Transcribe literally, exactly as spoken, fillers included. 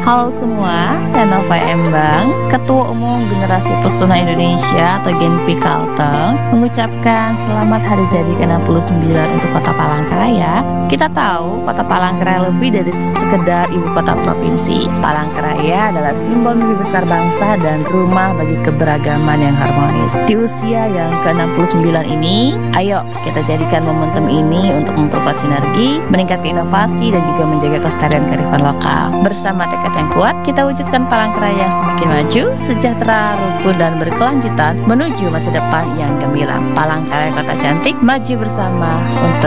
Halo semua, saya Nova Embang, Ketua Umum Generasi Pesona Indonesia atau Genpi Kalteng, mengucapkan selamat hari jadi ke enam puluh sembilan untuk Kota Palangkaraya. Kita tahu Kota Palangkaraya lebih dari sekedar ibu kota provinsi. Palangkaraya adalah simbol mimpi besar bangsa dan rumah bagi keberagaman yang harmonis. Di usia yang ke enam puluh sembilan ini, ayo kita jadikan momentum ini untuk memperkuat sinergi, meningkatkan inovasi dan juga menjaga kelestarian kearifan lokal. Bersama tekad yang kuat, kita wujudkan Palangkaraya yang semakin maju, sejahtera, rukun dan berkelanjutan menuju masa depan yang gemilang. Palangkaraya kota cantik, maju bersama untuk